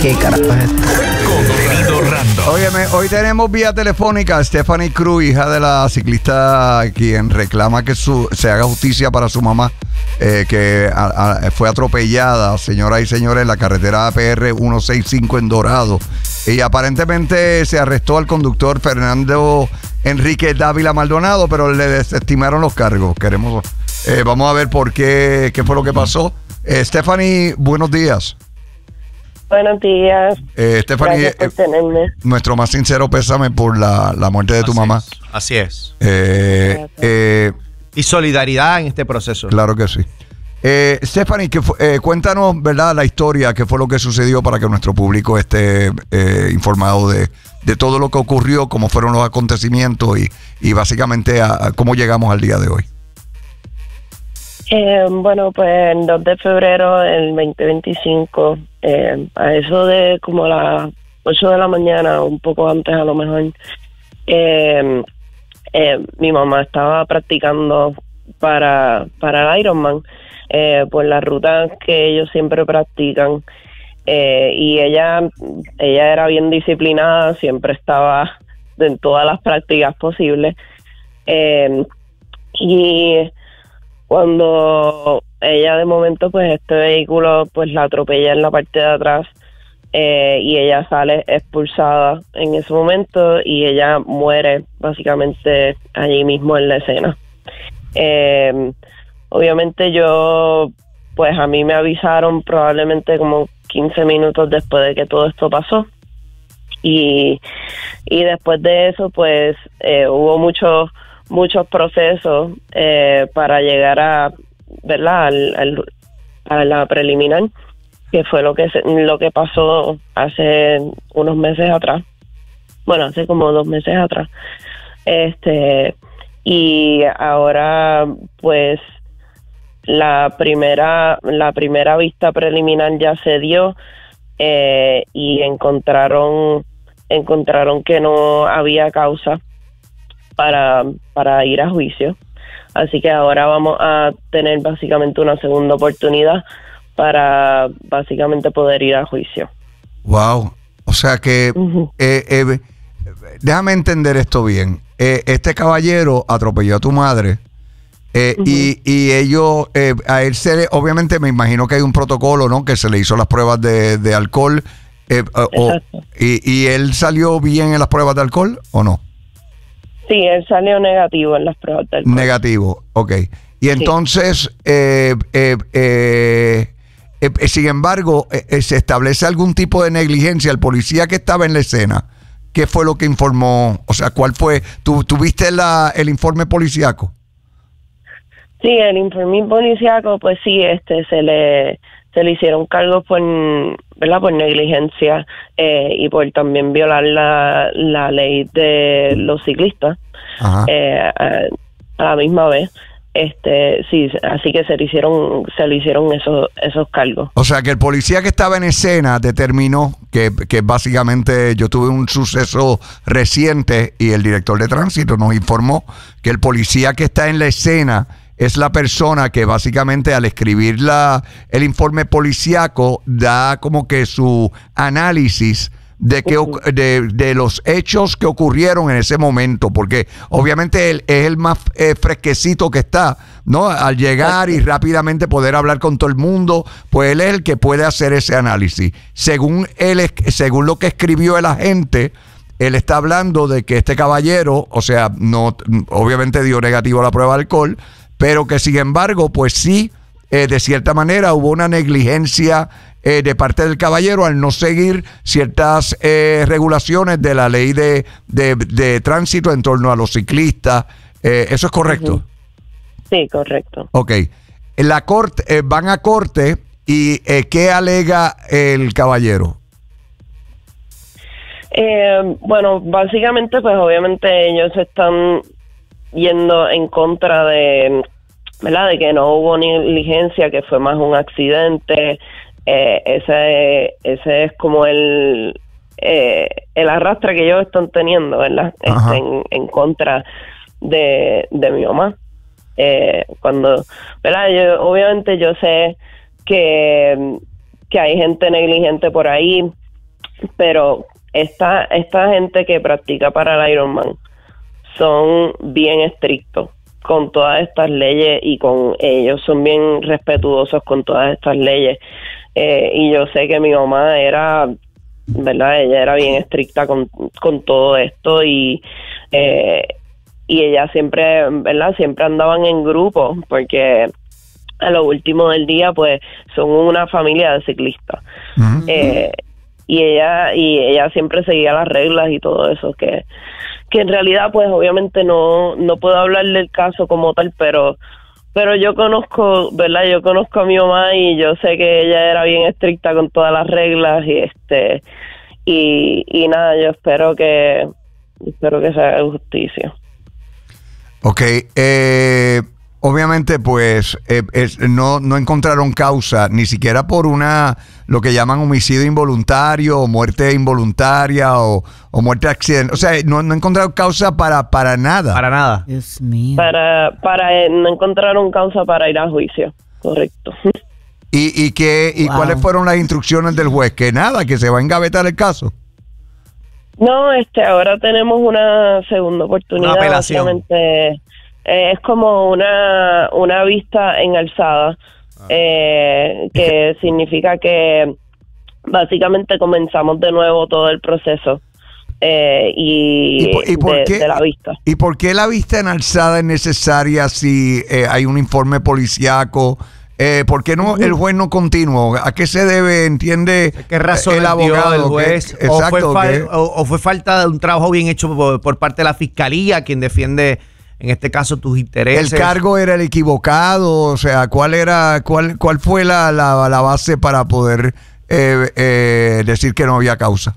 ¿Qué carajo es esto? Contenido random. Óyeme, hoy tenemos vía telefónica a Stephanie Cruz, hija de la ciclista quien reclama que se haga justicia para su mamá, que fue atropellada, señoras y señores, en la carretera PR 165 en Dorado. Y aparentemente se arrestó al conductor Fernando Enrique Dávila Maldonado, pero le desestimaron los cargos. Vamos a ver por qué fue lo que pasó. Stephanie, buenos días. Buenos días. Stephanie, gracias por tenerme. nuestro más sincero pésame por la muerte de tu mamá. Así es. Y solidaridad en este proceso. Claro que sí. Stephanie, cuéntanos, ¿verdad?, la historia, qué fue lo que sucedió para que nuestro público esté informado de todo lo que ocurrió, cómo fueron los acontecimientos y básicamente a cómo llegamos al día de hoy. Bueno, pues el 2 de febrero del 2025, a eso de como las 8 de la mañana, un poco antes a lo mejor, mi mamá estaba practicando para el Ironman, por la ruta que ellos siempre practican, y ella era bien disciplinada, siempre estaba en todas las prácticas posibles, y cuando ella de momento, pues este vehículo pues la atropella en la parte de atrás, y ella sale expulsada en ese momento y ella muere básicamente allí mismo en la escena. Obviamente pues a mí me avisaron probablemente como 15 minutos después de que todo esto pasó, y después de eso pues hubo muchos procesos para llegar a, ¿verdad?, a la preliminar, que fue lo que pasó hace unos meses atrás. Bueno, hace como 2 meses atrás. Y ahora pues la primera vista preliminar ya se dio, y encontraron que no había causa para ir a juicio. Así que ahora vamos a tener básicamente una segunda oportunidad para básicamente poder ir a juicio. Wow. O sea que, déjame entender esto bien. Este caballero atropelló a tu madre, y ellos, a él obviamente me imagino que hay un protocolo, ¿no?, que se le hizo las pruebas de alcohol, y él salió bien en las pruebas de alcohol, ¿o no? Sí, él salió negativo en las pruebas del alcohol. Negativo, ok. Y entonces, sin embargo, ¿se establece algún tipo de negligencia? El policía que estaba en la escena, ¿qué fue lo que informó? O sea, ¿cuál fue? ¿Tuviste el informe policíaco? Sí, el informe policíaco, pues sí, se le hicieron cargos por negligencia, y por también violar la ley de los ciclistas. A la misma vez. Sí, así que se le hicieron esos cargos. O sea que el policía que estaba en escena determinó que básicamente yo tuve un suceso reciente y el director de tránsito nos informó que el policía que está en la escena es la persona que básicamente al escribir el informe policíaco da como que su análisis de los hechos que ocurrieron en ese momento, porque obviamente él es el más fresquecito que está, ¿no? Al llegar y rápidamente poder hablar con todo el mundo, pues él es el que puede hacer ese análisis. Según lo que escribió el agente, él está hablando de que este caballero, o sea, no, obviamente dio negativo a la prueba de alcohol, pero que sin embargo, pues sí, de cierta manera hubo una negligencia de parte del caballero al no seguir ciertas regulaciones de la ley de tránsito en torno a los ciclistas. ¿Eso es correcto? Sí, correcto. Ok. En la corte, van a corte y ¿qué alega el caballero? Bueno, básicamente, pues obviamente ellos están yendo en contra de, ¿verdad?, de que no hubo negligencia, que fue más un accidente. Ese es como el arrastre que ellos están teniendo, ¿verdad? En contra de mi mamá. Cuando, ¿verdad? Obviamente yo sé que hay gente negligente por ahí, pero esta gente que practica para el Ironman son bien estrictos con todas estas leyes y con ellos, son bien respetuosos con todas estas leyes. Y yo sé que mi mamá era, ¿verdad? Ella era bien estricta con todo esto y ella siempre, ¿verdad? Siempre andaban en grupo porque a lo último del día pues son una familia de ciclistas. Uh-huh. Y ella siempre seguía las reglas y todo eso, que en realidad pues obviamente no puedo hablar del caso como tal, pero yo conozco, ¿verdad? Yo conozco a mi mamá y yo sé que ella era bien estricta con todas las reglas y nada, yo espero que se haga justicia. Okay, obviamente pues no encontraron causa ni siquiera por lo que llaman homicidio involuntario o muerte involuntaria o muerte accidente, o sea, no encontraron causa para nada. Para nada. Dios mío. No encontraron causa para ir a juicio, correcto. ¿Y Wow. cuáles fueron las instrucciones del juez? Que nada, que se va a engavetar el caso. No, ahora tenemos una segunda oportunidad. Una apelación. Básicamente, es como una vista en alzada, que significa que básicamente comenzamos de nuevo todo el proceso de la vista. ¿Y por qué la vista en alzada es necesaria si hay un informe policíaco? ¿Por qué no el juez no continuó? ¿A qué se debe, entiende ¿Qué razón el abogado del juez? ¿O fue falta de un trabajo bien hecho por parte de la fiscalía, quien defiende en este caso tus intereses? ¿El cargo era el equivocado? O sea, ¿cuál fue la base para poder decir que no había causa?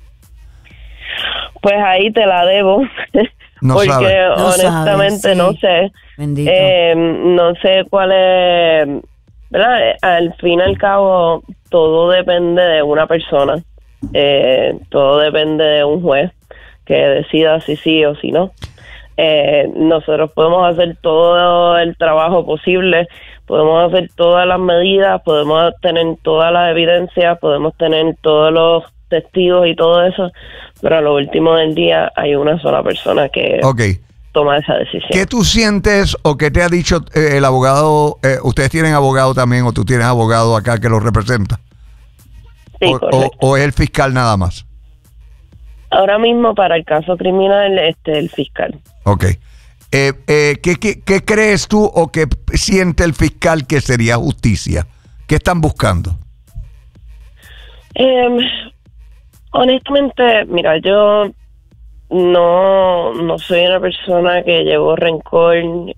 Pues ahí te la debo. No porque sabe. honestamente No sabe, sí. no sé. Bendito. No sé cuál es, ¿verdad? Al fin y al cabo todo depende de una persona, todo depende de un juez que decida si sí o si no. Nosotros podemos hacer todo el trabajo posible, podemos hacer todas las medidas, podemos tener todas las evidencias, podemos tener todos los testigos y todo eso, pero a lo último del día hay una sola persona que toma esa decisión. ¿Qué tú sientes o qué te ha dicho el abogado? ¿Ustedes tienen abogado también o tú tienes abogado acá que lo representa? Sí, correcto. ¿O es el fiscal nada más? Ahora mismo para el caso criminal, el fiscal. Ok. ¿Qué crees tú o qué siente el fiscal que sería justicia? ¿Qué están buscando? Honestamente, mira, yo no soy una persona que llevo rencor.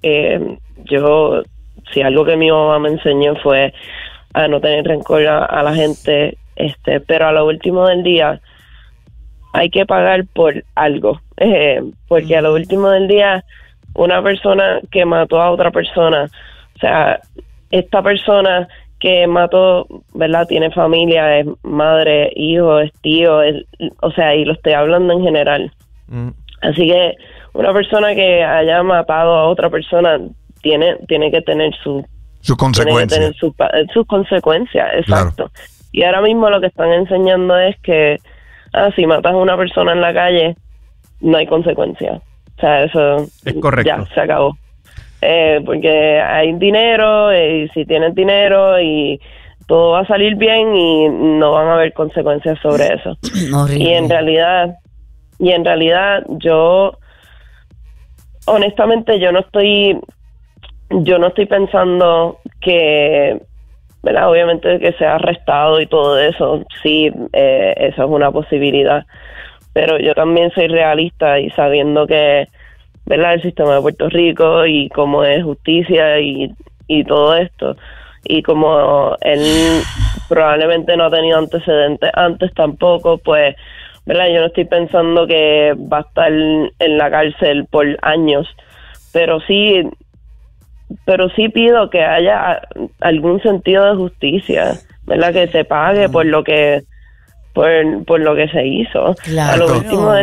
Si algo que mi mamá me enseñó fue a no tener rencor a la gente, pero a lo último del día hay que pagar por algo, porque a lo último del día una persona que mató a otra persona, o sea, esta persona que mató, ¿verdad? Tiene familia, es madre, hijo, es tío, o sea, y lo estoy hablando en general. Así que una persona que haya matado a otra persona tiene que tener sus consecuencias. Sus consecuencias, exacto. Claro. Y ahora mismo lo que están enseñando es que si matas a una persona en la calle, no hay consecuencias. O sea, eso es correcto. Ya se acabó. Porque hay dinero, y si tienes dinero y todo va a salir bien y no van a haber consecuencias sobre eso. Horrible. Y en realidad yo honestamente yo no estoy pensando que, ¿verdad? Obviamente que sea arrestado y todo eso, sí, eso es una posibilidad, pero yo también soy realista y sabiendo que, ¿verdad? El sistema de Puerto Rico y cómo es justicia y todo esto, y como él probablemente no ha tenido antecedentes antes tampoco, pues, ¿verdad? Yo no estoy pensando que va a estar en la cárcel por años, pero sí pido que haya algún sentido de justicia, ¿verdad? Que se pague por lo que se hizo. Claro. A lo último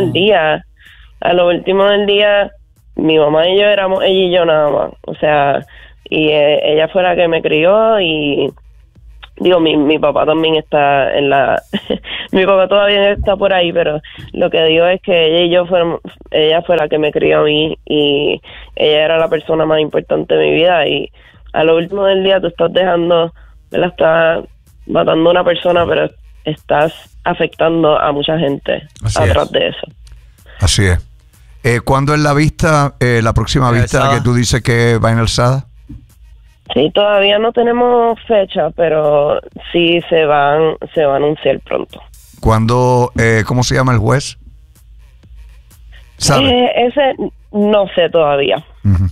del día mi mamá y yo éramos ella y yo nada más, o sea, y ella fue la que me crió y digo, mi papá también está en la mi papá todavía está por ahí, pero lo que digo es que ella fue la que me crió a mí y ella era la persona más importante de mi vida, y a lo último del día tú estás dejando, estás matando a una persona, pero estás afectando a mucha gente atrás de eso. Así es. ¿Cuándo es la vista, la próxima vista que tú dices que va en alzada? Sí, todavía no tenemos fecha, pero sí se va a anunciar pronto. ¿Cuándo, cómo se llama el juez? ¿Sabes? Ese no sé todavía. Uh-huh.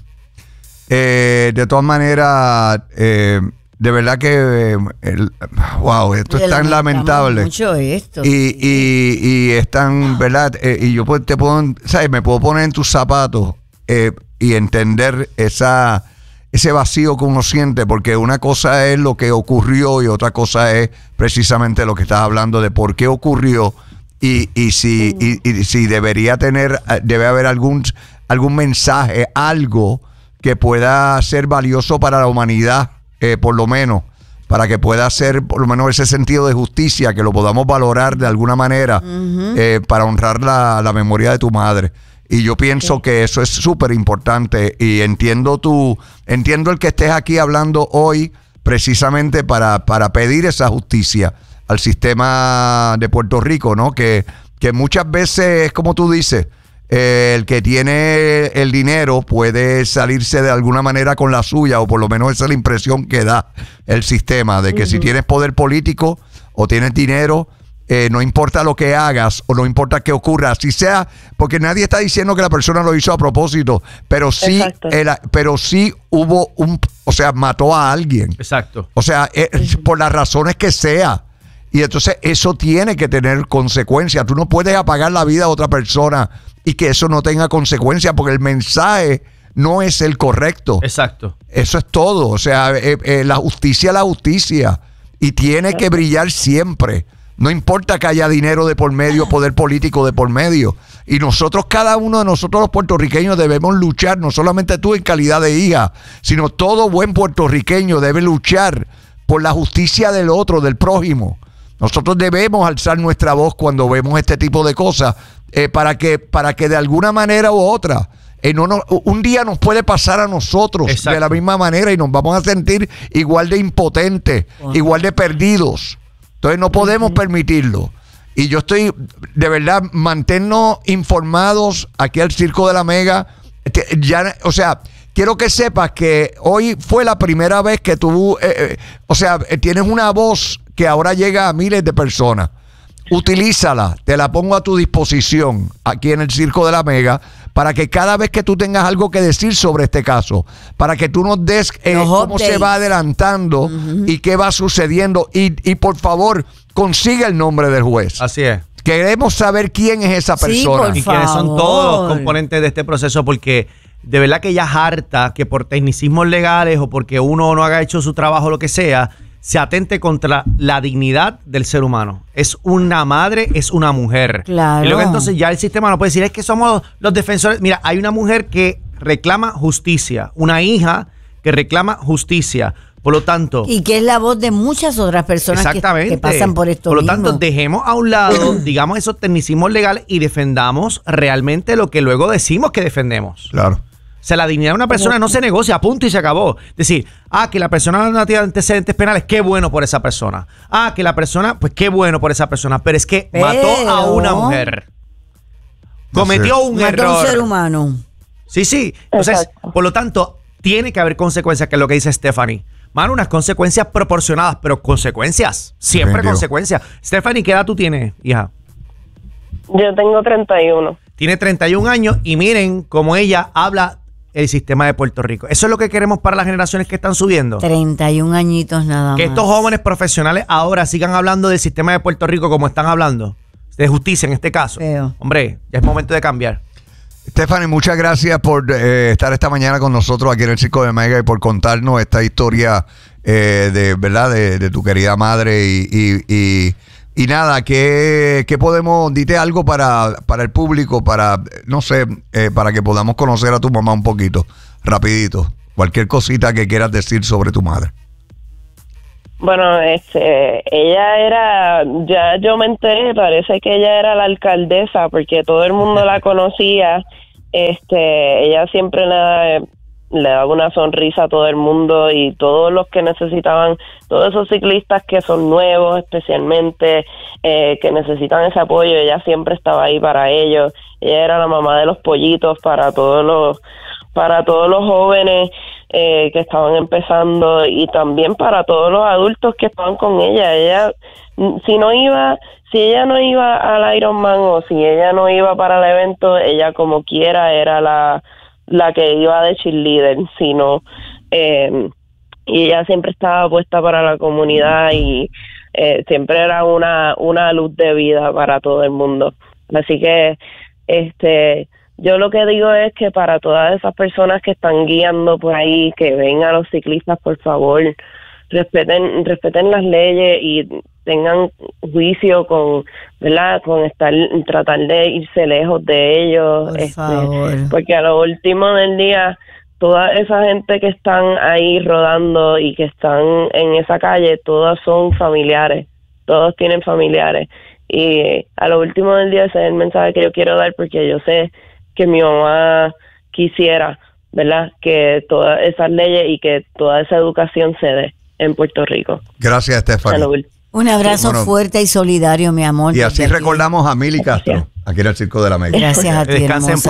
De todas maneras, de verdad que wow, esto es tan lamentable. Mucho esto. Y es tan, ¿verdad? Y yo te puedo, ¿sabes? Me puedo poner en tus zapatos y entender ese vacío que uno siente, porque una cosa es lo que ocurrió y otra cosa es precisamente lo que estás hablando de por qué ocurrió y si debe haber algún mensaje, algo que pueda ser valioso para la humanidad, por lo menos, para que pueda ser por lo menos ese sentido de justicia, que lo podamos valorar de alguna manera, para honrar la memoria de tu madre. Y yo pienso que eso es súper importante, y entiendo el que estés aquí hablando hoy precisamente para pedir esa justicia al sistema de Puerto Rico, ¿no? Que muchas veces es como tú dices, el que tiene el dinero puede salirse de alguna manera con la suya, o por lo menos esa es la impresión que da el sistema, de que si tienes poder político o tienes dinero, no importa lo que hagas o no importa qué ocurra, así sea, porque nadie está diciendo que la persona lo hizo a propósito, pero sí, hubo mató a alguien. Exacto. O sea, por las razones que sea. Y entonces eso tiene que tener consecuencias. Tú no puedes apagar la vida de otra persona y que eso no tenga consecuencias, porque el mensaje no es el correcto. Exacto. Eso es todo. O sea, la justicia es la justicia y tiene que brillar siempre. No importa que haya dinero de por medio, poder político de por medio. Y nosotros, cada uno de nosotros los puertorriqueños, debemos luchar, no solamente tú en calidad de hija, sino todo buen puertorriqueño debe luchar por la justicia del otro, del prójimo. Nosotros debemos alzar nuestra voz cuando vemos este tipo de cosas, para que de alguna manera u otra, un día nos puede pasar a nosotros. Exacto. De la misma manera, y nos vamos a sentir igual de impotentes, igual de perdidos. Entonces no podemos permitirlo. Y yo estoy, de verdad, manténnos informados aquí al Circo de la Mega. O sea, quiero que sepas que hoy fue la primera vez que tú, tienes una voz que ahora llega a miles de personas. Utilízala, te la pongo a tu disposición aquí en el Circo de la Mega, para que cada vez que tú tengas algo que decir sobre este caso, para que tú nos des cómo se va adelantando y qué va sucediendo, y por favor, consiga el nombre del juez. Así es. Queremos saber quién es esa persona. Sí, y quiénes son todos los componentes de este proceso, porque de verdad que ella es harta que por tecnicismos legales o porque uno no haga hecho su trabajo o lo que sea, se atente contra la dignidad del ser humano. Es una madre, es una mujer. Claro. Y luego entonces ya el sistema no puede decir, es que somos los defensores. Mira, hay una mujer que reclama justicia, una hija que reclama justicia. Por lo tanto... Y que es la voz de muchas otras personas que pasan por esto. Por lo tanto, dejemos a un lado, digamos, esos tecnicismos legales y defendamos realmente lo que luego decimos que defendemos. Claro. O sea, la dignidad de una persona no se negocia, punto y se acabó. Es decir, que la persona no tiene antecedentes penales, qué bueno por esa persona. Que la persona, pues qué bueno por esa persona. Pero es que mató a una mujer. Cometió un error. Mató a un ser humano. Sí. Entonces, por lo tanto, tiene que haber consecuencias, que es lo que dice Stephanie. Mano, unas consecuencias proporcionadas, pero consecuencias. Siempre consecuencias. Stephanie, ¿qué edad tú tienes, hija? Yo tengo 31. Tiene 31 años y miren cómo ella habla el sistema de Puerto Rico. Eso es lo que queremos para las generaciones que están subiendo. 31 añitos nada más. Que estos jóvenes profesionales ahora sigan hablando del sistema de Puerto Rico como están hablando. De justicia en este caso. Hombre, ya es momento de cambiar. Stephanie, muchas gracias por estar esta mañana con nosotros aquí en el Circo de Mega y por contarnos esta historia de tu querida madre y nada, ¿qué podemos, dite algo para el público, para que podamos conocer a tu mamá un poquito, rapidito, cualquier cosita que quieras decir sobre tu madre? Bueno, ella era, ya yo me enteré, parece que ella era la alcaldesa porque todo el mundo la conocía. Ella siempre le daba una sonrisa a todo el mundo y todos los que necesitaban, todos esos ciclistas que son nuevos especialmente, que necesitan ese apoyo, ella siempre estaba ahí para ellos. Ella era la mamá de los pollitos para todos los jóvenes que estaban empezando y también para todos los adultos que estaban con ella. Ella, si ella no iba al Ironman o si ella no iba para el evento, ella como quiera era la que iba de cheerleader, sino y ella siempre estaba puesta para la comunidad y siempre era una luz de vida para todo el mundo. Así que yo lo que digo es que para todas esas personas que están guiando por ahí, que ven a los ciclistas, por favor, respeten las leyes y tengan juicio con, ¿verdad? Con tratar de irse lejos de ellos, porque a lo último del día, toda esa gente que están ahí rodando y que están en esa calle, todas son familiares, todos tienen familiares. Y a lo último del día ese es el mensaje que yo quiero dar, porque yo sé que mi mamá quisiera, ¿verdad?, que todas esas leyes y que toda esa educación se dé en Puerto Rico. Gracias, Stephanie. Un abrazo fuerte y solidario, mi amor. Y así recordamos a Mili Castro, aquí en el Circo de la América. Gracias a ti, hermosa.